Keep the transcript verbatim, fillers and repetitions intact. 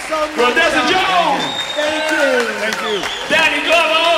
so much. Rodessa Jones. Thank you. Thank you. Danny Glover.